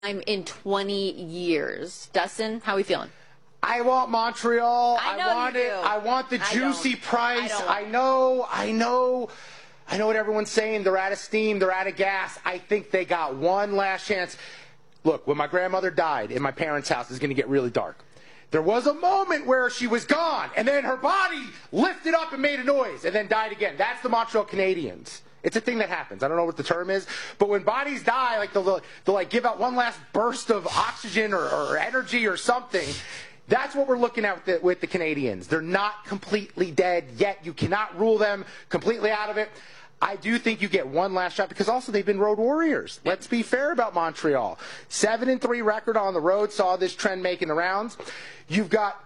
in 20 years. Dustin, how are we feeling? I want Montreal. I know want you it. do. I want the juicy price. I don't. I know what everyone's saying. They're out of steam. They're out of gas. I think they got one last chance. Look, when my grandmother died in my parents' house, it's going to get really dark. There was a moment where she was gone, and then her body lifted up and made a noise, and then died again. That's the Montreal Canadiens. It's a thing that happens. I don't know what the term is, but when bodies die, like they'll like give out one last burst of oxygen or energy or something. That's what we're looking at with the Canadiens. They're not completely dead yet. You cannot rule them completely out of it. I do think you get one last shot because also they've been road warriors. Let's be fair about Montreal. 7-3 record on the road, saw this trend making the rounds. You've got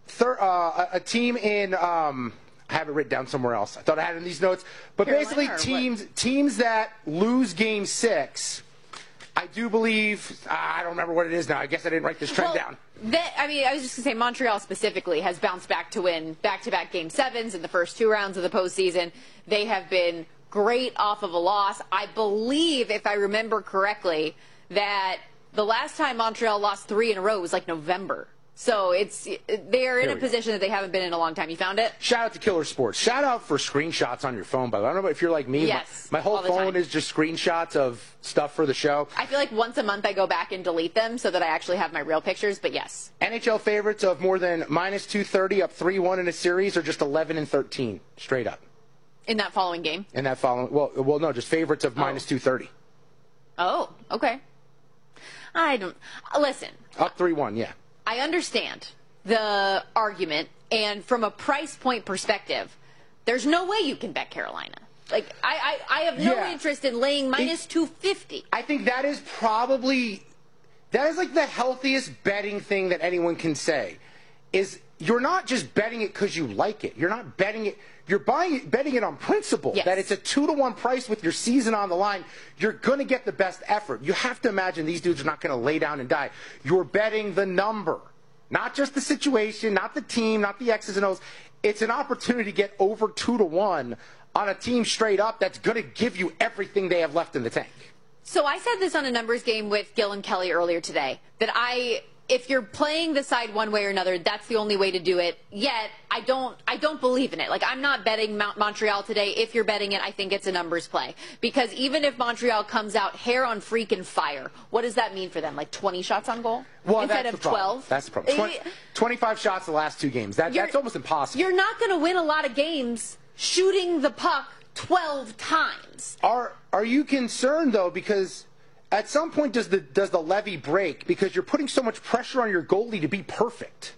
a team in I have it written down somewhere else. I thought I had it in these notes. But Carolina, basically teams that lose game 6, I do believe, I don't remember what it is now. I guess I didn't write this trend down. I was just going to say Montreal specifically has bounced back to win back-to-back Game 7s in the first 2 rounds of the postseason. They have been great off of a loss. I believe, if I remember correctly, that the last time Montreal lost 3 in a row was like November. So they're in a position that they haven't been in a long time. You found it? Shout out to Killer Sports. Shout out for screenshots on your phone, by the way. I don't know if you're like me. Yes, my whole phone is just screenshots of stuff for the show. I feel like once a month I go back and delete them so that I actually have my real pictures, but yes. NHL favorites of more than minus 230 up 3-1 in a series are just 11-13 straight up. In that following game? In that following, well, no, just favorites of minus 230. Oh, okay. I don't, listen. Up 3-1, yeah. I understand the argument, and from a price point perspective, there's no way you can bet Carolina. Like, I have no interest in laying minus 250. I think that is like the healthiest betting thing that anyone can say. Is you're not just betting it because you like it. You're not betting it. You're betting it on principle. Yes. That it's a 2-to-1 price with your season on the line. You're going to get the best effort. You have to imagine these dudes are not going to lay down and die. You're betting the number, not just the situation, not the team, not the X's and O's. It's an opportunity to get over 2-to-1 on a team straight up that's going to give you everything they have left in the tank. So I said this on a numbers game with Gil and Kelly earlier today, that if you're playing the side one way or another, that's the only way to do it. Yet, I don't believe in it. Like, I'm not betting Montreal today. If you're betting it, I think it's a numbers play. Because even if Montreal comes out hair on freaking fire, what does that mean for them? Like 20 shots on goal? Well, instead of 12? That's the problem. 25 shots the last 2 games. That's almost impossible. You're not going to win a lot of games shooting the puck 12 times. Are you concerned, though, because at some point does the levee break because you're putting so much pressure on your goalie to be perfect?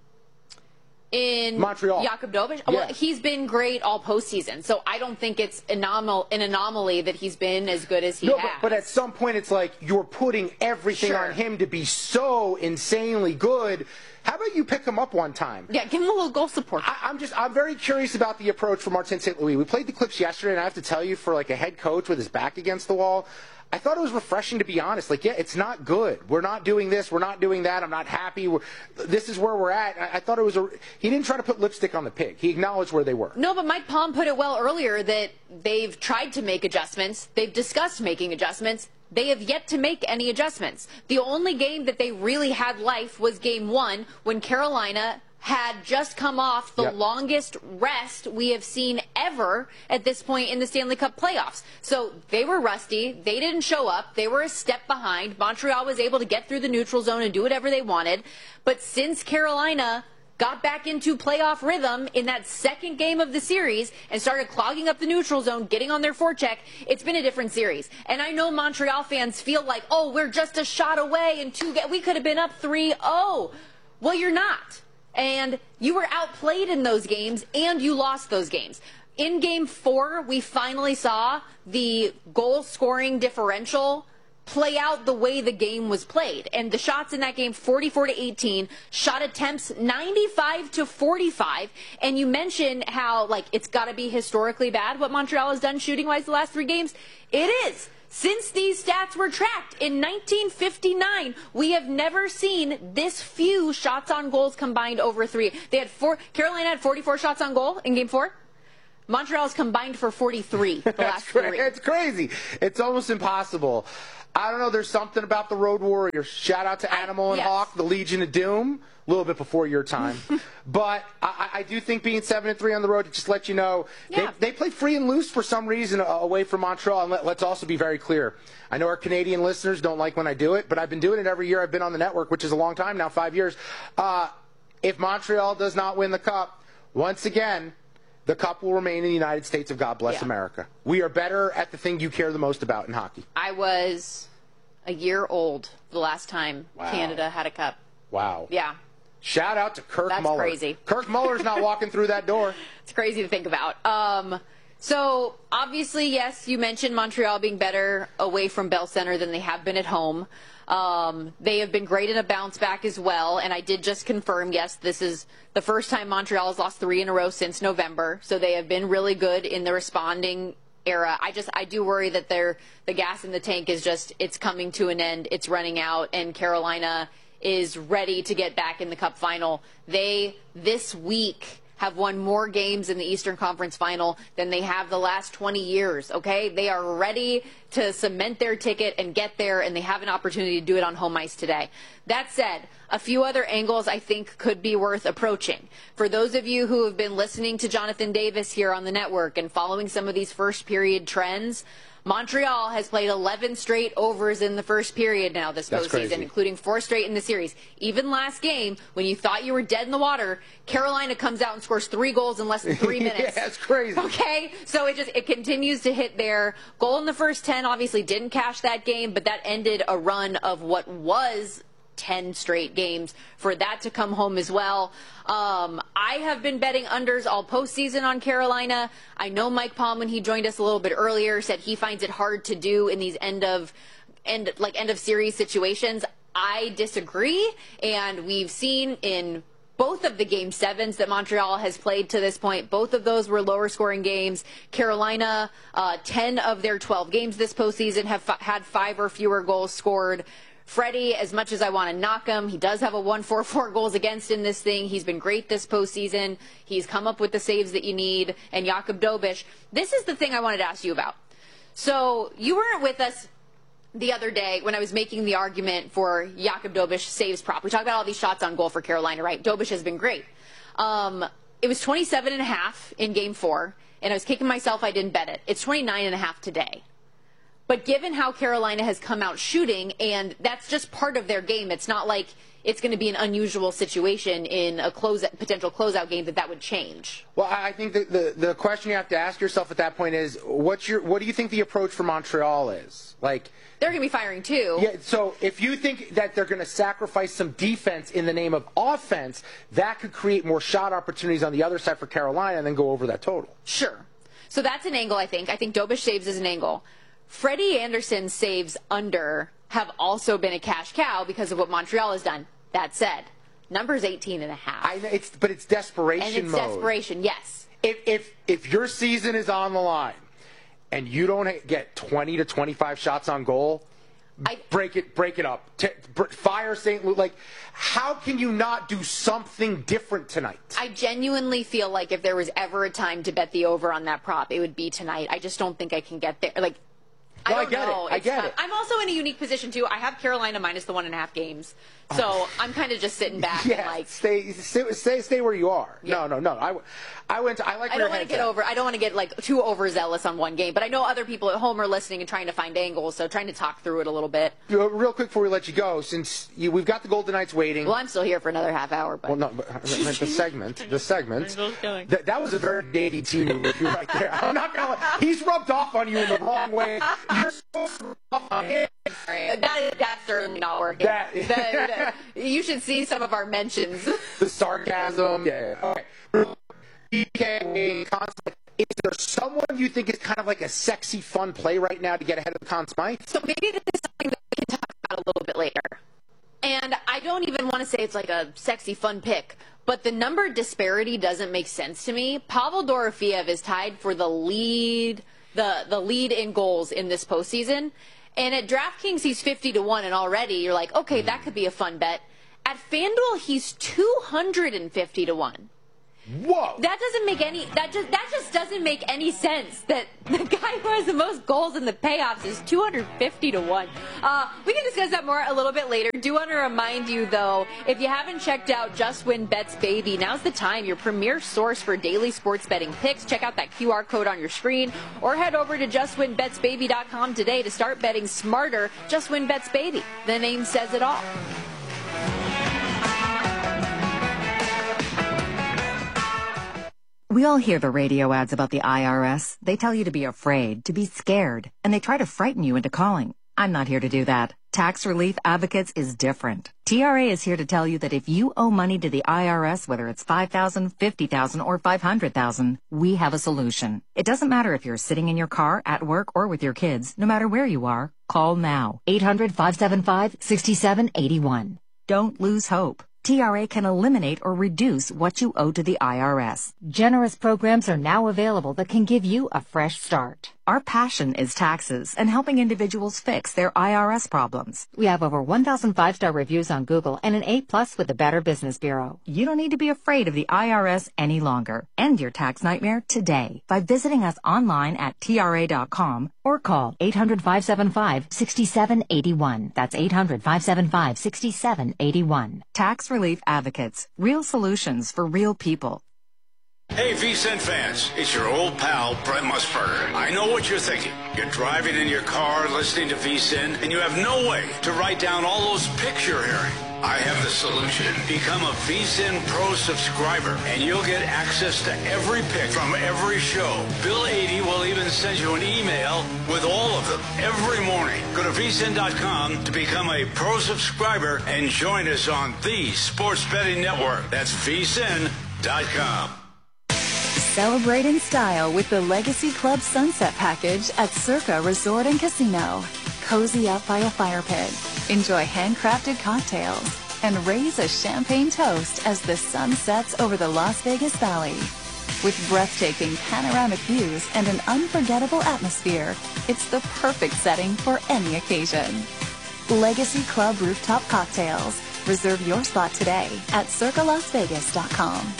In Montreal, Jakub Dobeš? Yeah. Well, he's been great all postseason, so I don't think it's an anomaly that he's been as good as he has. But at some point it's like you're putting everything on him to be so insanely good. How about you pick him up one time? Yeah, give him a little goal support. I'm very curious about the approach for Martin St. Louis. We played the clips yesterday, and I have to tell you, for like a head coach with his back against the wall, I thought it was refreshing, to be honest. Like, yeah, it's not good. We're not doing this. We're not doing that. I'm not happy. This is where we're at. I thought it was he didn't try to put lipstick on the pig. He acknowledged where they were. No, but Mike Palm put it well earlier that they've tried to make adjustments. They've discussed making adjustments. They have yet to make any adjustments. The only game that they really had life was Game 1 when Carolina had just come off the longest rest we have seen ever at this point in the Stanley Cup playoffs. So they were rusty. They didn't show up. They were a step behind. Montreal was able to get through the neutral zone and do whatever they wanted. But since Carolina got back into playoff rhythm in that second game of the series and started clogging up the neutral zone, getting on their forecheck, it's been a different series. And I know Montreal fans feel like, oh, we're just a shot away and we could have been up 3-0. Well, you're not. And you were outplayed in those games, and you lost those games. In Game 4, we finally saw the goal-scoring differential play out the way the game was played. And the shots in that game, 44-18, shot attempts 95-45. And you mentioned how, like, it's got to be historically bad what Montreal has done shooting-wise the last 3 games. It is. Since these stats were tracked in 1959, we have never seen this few shots on goals combined over 3. Carolina had 44 shots on goal in Game 4. Montreal's combined for 43 the last three. It's crazy. It's almost impossible. I don't know. There's something about the Road Warriors. Shout out to Animal and yes. Hawk, the Legion of Doom. A little bit before your time. But I do think being 7-3 on the road, to just let you know, they play free and loose for some reason away from Montreal. And let's also be very clear. I know our Canadian listeners don't like when I do it, but I've been doing it every year I've been on the network, which is a long time now, 5 years. If Montreal does not win the Cup, once again, the Cup will remain in the United States of God bless America. We are better at the thing you care the most about in hockey. I was a year old the last time Canada had a Cup. Wow. Yeah. Shout out to Kirk Muller. That's crazy. Kirk Muller's not walking through that door. It's crazy to think about. So, obviously, yes, you mentioned Montreal being better away from Bell Center than they have been at home. They have been great in a bounce back as well, and I did just confirm, yes, this is the first time Montreal has lost 3 in a row since November, so they have been really good in the responding era. I do worry that the gas in the tank is just, it's coming to an end, it's running out, and Carolina is ready to get back in the Cup final. They, this week, have won more games in the Eastern Conference Final than they have the last 20 years, okay? They are ready to cement their ticket and get there, and they have an opportunity to do it on home ice today. That said, a few other angles I think could be worth approaching. For those of you who have been listening to Jonathan Davis here on the network and following some of these first period trends, Montreal has played 11 straight overs in the first period now this postseason, including 4 straight in the series. Even last game, when you thought you were dead in the water, Carolina comes out and scores 3 goals in less than 3 minutes. Yeah, that's crazy. Okay, so it continues to hit there. Goal in the first 10 obviously didn't cash that game, but that ended a run of what was 10 straight games for that to come home as well. I have been betting unders all postseason on Carolina. I know Mike Palm, when he joined us a little bit earlier, said he finds it hard to do in these end of series situations. I disagree, and we've seen in both of the Game 7s that Montreal has played to this point, both of those were lower scoring games. Carolina, 10 of their 12 games this postseason have had 5 or fewer goals scored. Freddie, as much as I want to knock him, he does have a 1.44 goals against in this thing. He's been great this postseason. He's come up with the saves that you need. And Jakub Dobeš, this is the thing I wanted to ask you about. So you weren't with us the other day when I was making the argument for Jakub Dobeš saves prop. We talked about all these shots on goal for Carolina, right? Dobeš has been great. It was 27.5 in Game 4, and I was kicking myself I didn't bet it. It's 29.5 today. But given how Carolina has come out shooting, and that's just part of their game, it's not like it's going to be an unusual situation in a potential closeout game that would change. Well, I think the question you have to ask yourself at that point is, what do you think the approach for Montreal is? Like, they're going to be firing too. Yeah, so if you think that they're going to sacrifice some defense in the name of offense, that could create more shot opportunities on the other side for Carolina and then go over that total. Sure. So that's an angle, I think. I think Dobeš saves is an angle. Freddie Andersen's saves under have also been a cash cow because of what Montreal has done. That said, number's 18.5. But it's desperation mode. And it's desperation, yes. If your season is on the line and you don't get 20 to 25 shots on goal, break it up. Fire St. Louis. Like, how can you not do something different tonight? I genuinely feel like if there was ever a time to bet the over on that prop, it would be tonight. I just don't think I can get there. Like, No, I get it. I get it. I'm also in a unique position too. I have Carolina minus the 1.5 games, so I'm kind of just sitting back and like stay where you are. Yeah. No. I like. I don't want to get over. I don't want to get like too overzealous on one game, but I know other people at home are listening and trying to find angles, so trying to talk through it a little bit. Real quick before we let you go, since we've got the Golden Knights waiting. Well, I'm still here for another half hour, but the segment. That was a very ADT move right there. I'm not gonna. He's rubbed off on you in the wrong way. You're supposed to rub off on him. That's certainly not working. You should see some of our mentions. The sarcasm. Yeah. Okay. DK, is there someone you think is kind of like a sexy, fun play right now to get ahead of the Conn Smythe? So maybe this is something that we can talk about a little bit later. And I don't even want to say it's like a sexy, fun pick, but the number disparity doesn't make sense to me. Pavel Dorofeev is tied for the lead in goals in this postseason. And at DraftKings, he's 50-1, and already you're like, okay, that could be a fun bet. At FanDuel, he's 250-1. Whoa! That just doesn't make any sense. That the guy who has the most goals in the payoffs is 250 to 1. We can discuss that more a little bit later. Do want to remind you though, if you haven't checked out Just Win Bets Baby, now's the time. Your premier source for daily sports betting picks. Check out that QR code on your screen, or head over to JustWinBetsBaby.com today to start betting smarter. Just Win Bets Baby. The name says it all. We all hear the radio ads about the IRS. They tell you to be afraid, to be scared, and they try to frighten you into calling. I'm not here to do that. Tax Relief Advocates is different. TRA is here to tell you that if you owe money to the IRS, whether it's $5,000, $50,000, or $500,000, we have a solution. It doesn't matter if you're sitting in your car, at work, or with your kids. No matter where you are, call now. 800-575-6781. Don't lose hope. TRA can eliminate or reduce what you owe to the IRS. Generous programs are now available that can give you a fresh start. Our passion is taxes and helping individuals fix their IRS problems. We have over 1,000 5-star reviews on Google and an A+ with the Better Business Bureau. You don't need to be afraid of the IRS any longer. End your tax nightmare today by visiting us online at TRA.com or call 800-575-6781. That's 800-575-6781. Tax Relief Advocates. Real solutions for real people. Hey, VSiN fans, it's your old pal, Brent Musburger. I know what you're thinking. You're driving in your car, listening to VSiN, and you have no way to write down all those pics you're hearing. I have the solution. Become a VSiN Pro subscriber, and you'll get access to every pic from every show. Bill 80 will even send you an email with all of them every morning. Go to VSiN.com to become a Pro subscriber and join us on the Sports Betting Network. That's VSiN.com. Celebrate in style with the Legacy Club Sunset Package at Circa Resort and Casino. Cozy up by a fire pit, enjoy handcrafted cocktails, and raise a champagne toast as the sun sets over the Las Vegas Valley. With breathtaking panoramic views and an unforgettable atmosphere, it's the perfect setting for any occasion. Legacy Club Rooftop Cocktails. Reserve your spot today at circalasvegas.com.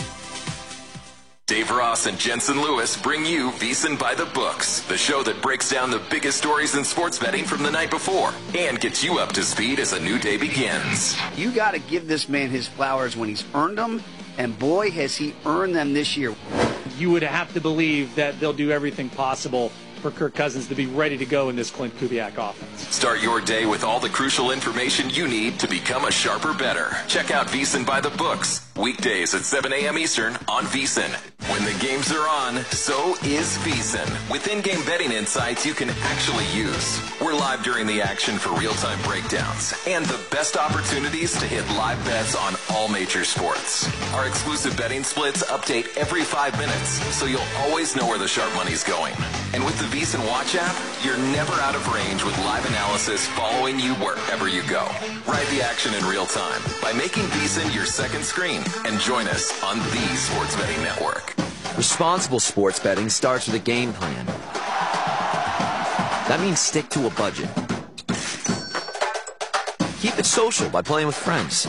Dave Ross and Jensen Lewis bring you VSiN by the Books, the show that breaks down the biggest stories in sports betting from the night before and gets you up to speed as a new day begins. You got to give this man his flowers when he's earned them, and boy, has he earned them this year. You would have to believe that they'll do everything possible for Kirk Cousins to be ready to go in this Clint Kubiak offense. Start your day with all the crucial information you need to become a sharper bettor. Check out VSiN by the Books, weekdays at 7 a.m. Eastern on VSiN. When the games are on, so is VSiN, with in-game betting insights you can actually use. We're live during the action for real-time breakdowns and the best opportunities to hit live bets on all major sports. Our exclusive betting splits update every 5 minutes, so you'll always know where the sharp money's going. And with the VSiN Watch app, you're never out of range with live analysis following you wherever you go. Ride the action in real time by making VSiN your second screen and join us on the Sports Betting Network. Responsible sports betting starts with a game plan. That means stick to a budget. Keep it social by playing with friends.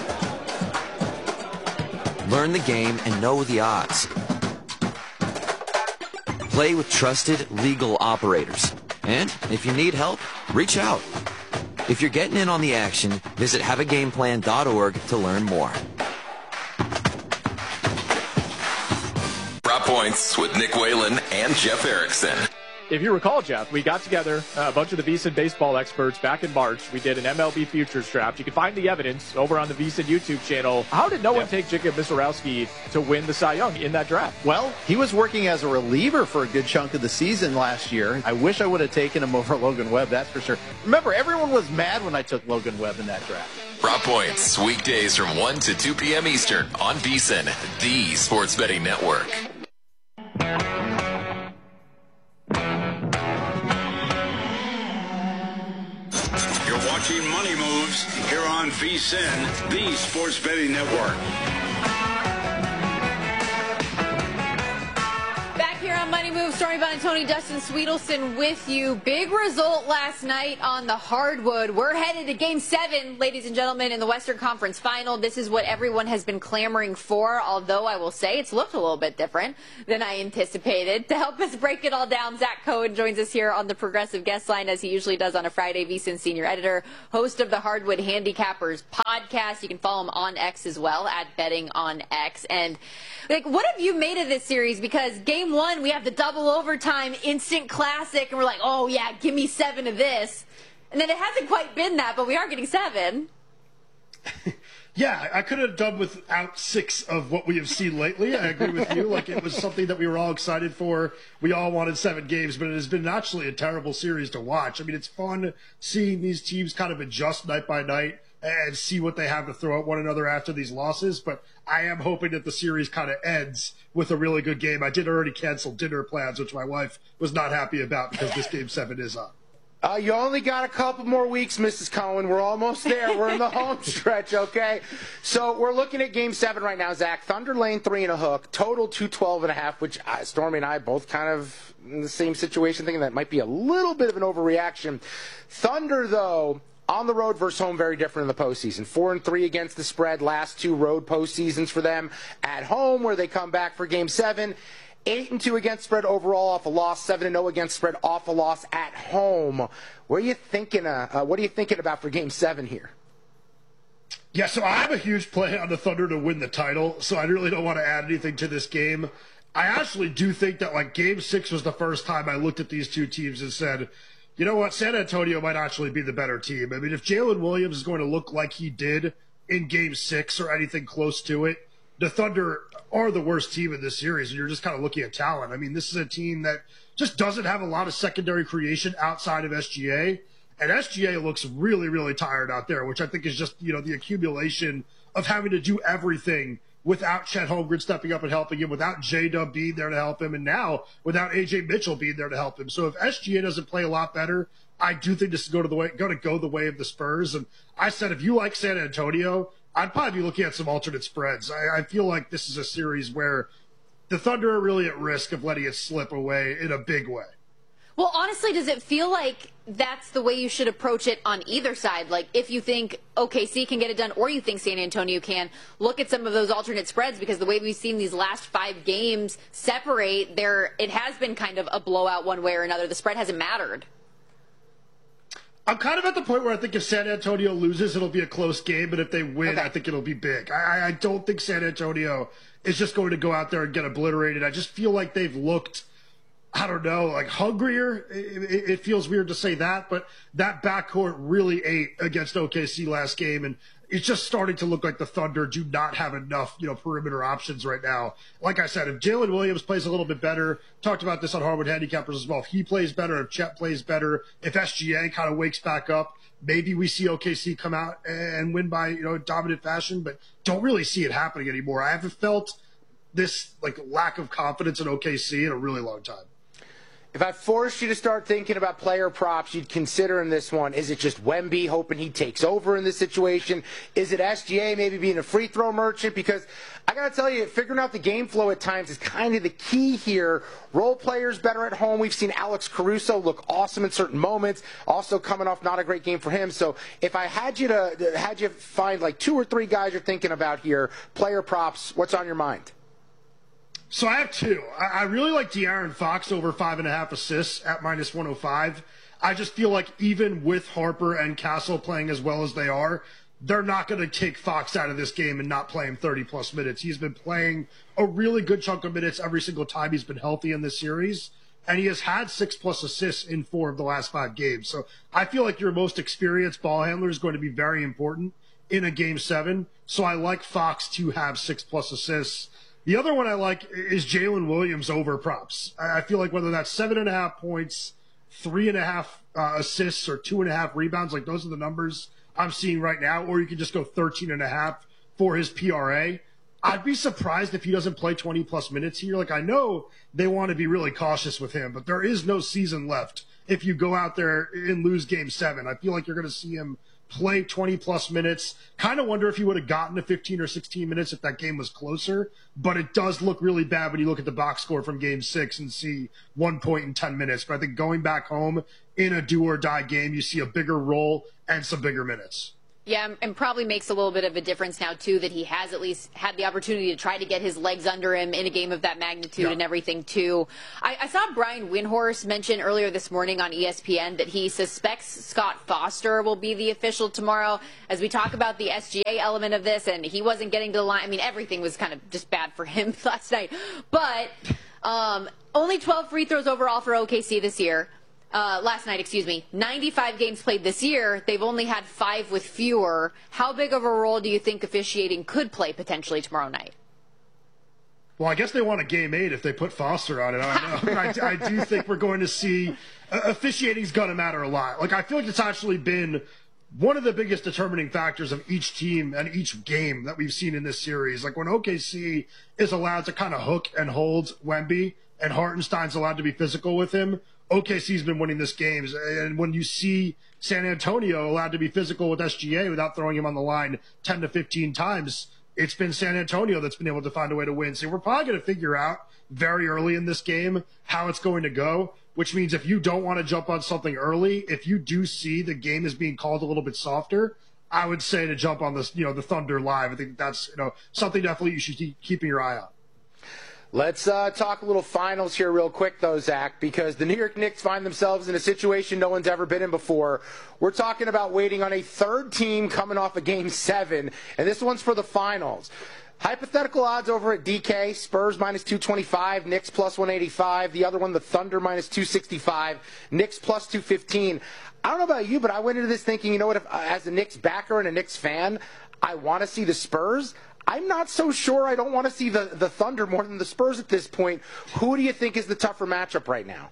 Learn the game and know the odds. Play with trusted, legal operators. And if you need help, reach out. If you're getting in on the action, visit haveagameplan.org to learn more. Prop Points with Nick Whalen and Jeff Erickson. If you recall, Jeff, we got together a bunch of the VSiN baseball experts back in March. We did an MLB futures draft. You can find the evidence over on the VSiN YouTube channel. How did no one take Jacob Misiorowski to win the Cy Young in that draft? Well, he was working as a reliever for a good chunk of the season last year. I wish I would have taken him over Logan Webb, that's for sure. Remember, everyone was mad when I took Logan Webb in that draft. Prop Points, weekdays from 1 to 2 p.m. Eastern on VSiN, the Sports Betting Network. Watching Money Moves here on VSiN, the Sports Betting Network. Back here on Money Moves Stormy Buonantony, Dustin Sweetelson with you. Big result last night on the hardwood. We're headed to Game 7, ladies and gentlemen, in the Western Conference Final. This is what everyone has been clamoring for, although I will say it's looked a little bit different than I anticipated. To help us break it all down, Zach Cohen joins us here on the Progressive Guest Line, as he usually does on a Friday. VSiN senior editor, host of the Hardwood Handicappers podcast. You can follow him on X as well, at Betting on X. And what have you made of this series? Because Game 1, we have the double overtime instant classic, and we're like, oh yeah, give me 7 of this. And then it hasn't quite been that, but we are getting 7. Yeah, I could have done without 6 of what we have seen lately. I agree with you. Like, it was something that we were all excited for. We all wanted 7 games, but it has been actually a terrible series to watch. I mean, it's fun seeing these teams kind of adjust night by night and see what they have to throw at one another after these losses. But I am hoping that the series kind of ends with a really good game. I did already cancel dinner plans, which my wife was not happy about because this Game 7 is on. You only got a couple more weeks, Mrs. Cohen. We're almost there. We're in the home stretch, okay? So we're looking at Game 7 right now, Zach. Thunder Lane 3 and a hook, total 212.5, which Stormy and I both kind of in the same situation, thinking that might be a little bit of an overreaction. Thunder, though, on the road versus home, very different in the postseason. 4-3 against the spread, last 2 road postseasons for them. At home, where they come back for Game 7, 8-2 against spread overall off a loss, 7-0 against spread off a loss at home. What are you thinking about for Game 7 here? Yeah, so I have a huge play on the Thunder to win the title, so I really don't want to add anything to this game. I actually do think that, like, Game 6 was the first time I looked at these two teams and said, you know what, San Antonio might actually be the better team. I mean, if Jalen Williams is going to look like he did in Game 6 or anything close to it, the Thunder are the worst team in this series, and you're just kind of looking at talent. I mean, this is a team that just doesn't have a lot of secondary creation outside of SGA, and SGA looks really, really tired out there, which I think is just, the accumulation of having to do everything without Chet Holmgren stepping up and helping him, without J-Dub being there to help him, and now without A.J. Mitchell being there to help him. So if SGA doesn't play a lot better, I do think this is going to go the way of the Spurs. And I said, if you like San Antonio, I'd probably be looking at some alternate spreads. I feel like this is a series where the Thunder are really at risk of letting it slip away in a big way. Well, honestly, does it feel like that's the way you should approach it on either side? Like, if you think OKC can get it done or you think San Antonio can, look at some of those alternate spreads, because the way we've seen these last 5 games separate, it has been kind of a blowout one way or another. The spread hasn't mattered. I'm kind of at the point where I think if San Antonio loses, it'll be a close game, but if they win, I think it'll be big. I don't think San Antonio is just going to go out there and get obliterated. I just feel like they've looked, I don't know, like hungrier. It feels weird to say that, but that backcourt really ate against OKC last game, and it's just starting to look like the Thunder do not have enough, perimeter options right now. Like I said, if Jalen Williams plays a little bit better, talked about this on Hardwood Handicappers as well. If he plays better, if Chet plays better, if SGA kind of wakes back up, maybe we see OKC come out and win by, dominant fashion, but don't really see it happening anymore. I haven't felt this lack of confidence in OKC in a really long time. If I forced you to start thinking about player props you'd consider in this one, is it just Wemby hoping he takes over in this situation? Is it SGA maybe being a free throw merchant? Because I got to tell you, figuring out the game flow at times is kind of the key here. Role players better at home. We've seen Alex Caruso look awesome in certain moments, also coming off not a great game for him. So if I had you find 2 or 3 guys you're thinking about here, player props, what's on your mind? So I have 2. I really like De'Aaron Fox over 5.5 assists at -105. I just feel like even with Harper and Castle playing as well as they are, they're not going to take Fox out of this game and not play him 30-plus minutes. He's been playing a really good chunk of minutes every single time he's been healthy in this series, and he has had 6-plus assists in 4 of the last 5 games. So I feel like your most experienced ball handler is going to be very important in a Game 7. So I like Fox to have 6-plus assists. The other one I like is Jalen Williams over props. I feel like whether that's 7.5 points, 3.5 assists, or 2.5 rebounds, those are the numbers I'm seeing right now, or you can just go 13.5 for his PRA. I'd be surprised if he doesn't play 20-plus minutes here. I know they want to be really cautious with him, but there is no season left if you go out there and lose Game 7. I feel like you're going to see him play 20-plus minutes. Kind of wonder if he would have gotten to 15 or 16 minutes if that game was closer. But it does look really bad when you look at the box score from Game 6 and see 1 point in 10 minutes. But I think going back home in a do-or-die game, you see a bigger role and some bigger minutes. Yeah, and probably makes a little bit of a difference now, too, that he has at least had the opportunity to try to get his legs under him in a game of that magnitude and everything, too. I saw Brian Windhorst mention earlier this morning on ESPN that he suspects Scott Foster will be the official tomorrow. As we talk about the SGA element of this, and he wasn't getting to the line. I mean, everything was kind of just bad for him last night. But only 12 free throws overall for OKC this year. Last night, 95 games played this year. They've only had 5 with fewer. How big of a role do you think officiating could play potentially tomorrow night? Well, I guess they want a Game 8 if they put Foster on it. I do think we're going to see officiating's going to matter a lot. Like, I feel like it's actually been one of the biggest determining factors of each team and each game that we've seen in this series. Like, when OKC is allowed to kind of hook and hold Wemby and Hartenstein's allowed to be physical with him, OKC's been winning this games. And when you see San Antonio allowed to be physical with SGA without throwing him on the line 10 to 15 times, it's been San Antonio that's been able to find a way to win. So we're probably going to figure out very early in this game how it's going to go, which means if you don't want to jump on something early, if you do see the game is being called a little bit softer, I would say to jump on this, the Thunder live. I think that's, something definitely you should keep keeping your eye on. Let's talk a little finals here real quick, though, Zach, because the New York Knicks find themselves in a situation no one's ever been in before. We're talking about waiting on a third team coming off of Game 7, and this one's for the finals. Hypothetical odds over at DK, Spurs minus 225, Knicks plus 185. The other one, the Thunder minus 265, Knicks plus 215. I don't know about you, but I went into this thinking, you know what, if, as a Knicks backer and a Knicks fan, I want to see the Spurs. I'm not so sure I don't want to see the Thunder more than the Spurs at this point. Who do you think is the tougher matchup right now?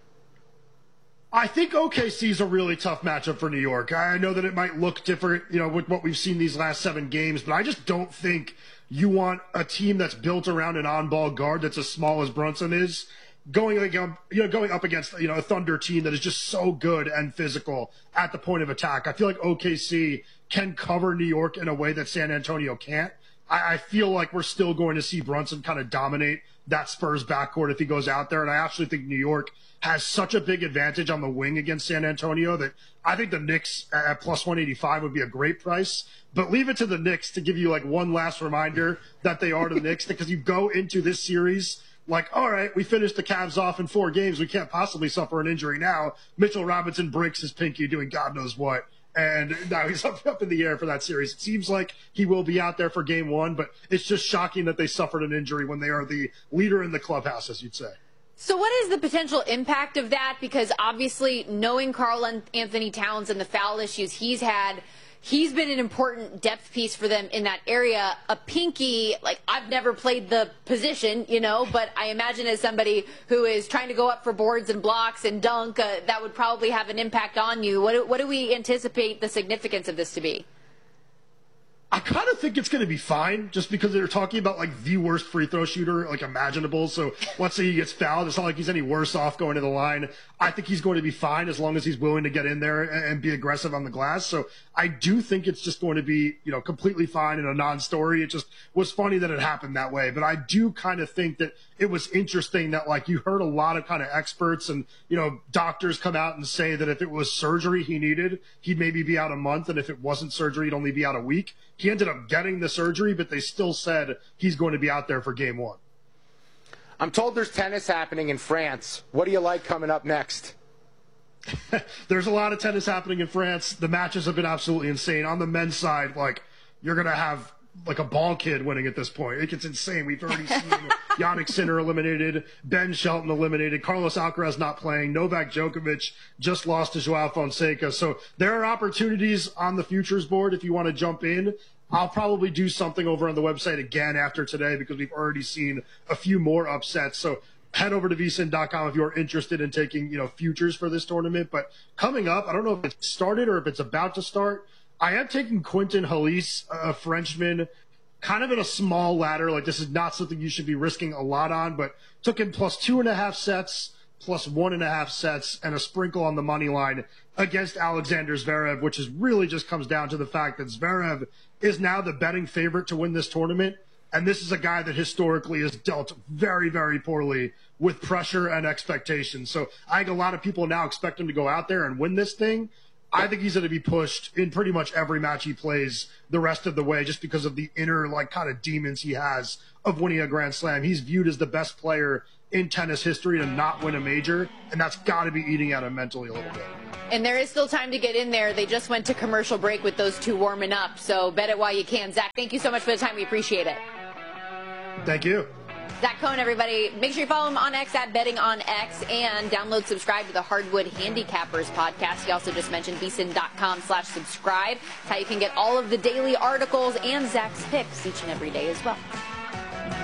I think OKC is a really tough matchup for New York. I know that it might look different, with what we've seen these last 7 games, but I just don't think you want a team that's built around an on-ball guard that's as small as Brunson is going up against a Thunder team that is just so good and physical at the point of attack. I feel like OKC can cover New York in a way that San Antonio can't. I feel like we're still going to see Brunson kind of dominate that Spurs backcourt if he goes out there. And I actually think New York has such a big advantage on the wing against San Antonio that I think the Knicks at plus 185 would be a great price. But leave it to the Knicks to give you like one last reminder that they are the Knicks, because you go into this series like, all right, we finished the Cavs off in 4 games. We can't possibly suffer an injury now. Mitchell Robinson breaks his pinky doing God knows what. And now he's up in the air for that series. It seems like he will be out there for Game 1, but it's just shocking that they suffered an injury when they are the leader in the clubhouse, as you'd say. So what is the potential impact of that? Because obviously knowing Karl Anthony Towns and the foul issues he's had, he's been an important depth piece for them in that area. A pinky, I've never played the position, but I imagine as somebody who is trying to go up for boards and blocks and dunk, that would probably have an impact on you. What do we anticipate the significance of this to be? I kind of think it's going to be fine, just because they're talking about the worst free throw shooter imaginable. So let's say he gets fouled, it's not like he's any worse off going to the line. I think he's going to be fine as long as he's willing to get in there and be aggressive on the glass. So I do think it's just going to be completely fine and a non-story. It just was funny that it happened that way. But I do kind of think that it was interesting that you heard a lot of kind of experts and doctors come out and say that if it was surgery he needed, he'd maybe be out a month, and if it wasn't surgery, he'd only be out a week. He ended up getting the surgery, but they still said he's going to be out there for Game 1. I'm told there's tennis happening in France. What do you like coming up next? There's a lot of tennis happening in France. The matches have been absolutely insane. On the men's side, you're going to have a ball kid winning at this point. It gets insane. We've already seen Jannik Sinner eliminated, Ben Shelton eliminated, Carlos Alcaraz not playing, Novak Djokovic just lost to Joao Fonseca. So there are opportunities on the futures board if you want to jump in. I'll probably do something over on the website again after today, because we've already seen a few more upsets. So head over to vsin.com if you're interested in taking futures for this tournament. But coming up, I don't know if it's started or if it's about to start, I am taking Quentin Halys, a Frenchman, kind of in a small ladder. This is not something you should be risking a lot on, but took him plus 2.5 sets, plus 1.5 sets and a sprinkle on the money line against Alexander Zverev, which is really just comes down to the fact that Zverev is now the betting favorite to win this tournament. And this is a guy that historically has dealt very, very poorly with pressure and expectations. So I think a lot of people now expect him to go out there and win this thing. I think he's going to be pushed in pretty much every match he plays the rest of the way just because of the inner, like, kind of demons he has of winning a Grand Slam. He's viewed as the best player in tennis history to not win a major, and that's got to be eating at him mentally a little bit. And there is still time to get in there. They just went to commercial break with those two warming up, so bet it while you can. Zach, thank you so much for the time. We appreciate it. Thank you. Zach Cohn, everybody. Make sure you follow him on X at BettingOnX and download, subscribe to the Hardwood Handicappers podcast. He also just mentioned VSiN.com/subscribe. It's how you can get all of the daily articles and Zach's picks each and every day as well.